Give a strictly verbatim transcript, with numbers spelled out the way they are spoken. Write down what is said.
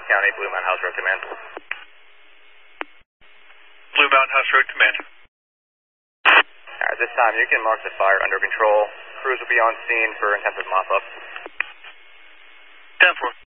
County, Blue Mountain House Road Command. Blue Mountain House Road Command. Alright, this time you can mark the fire under control. Crews will be on scene for intensive mop-up. ten four.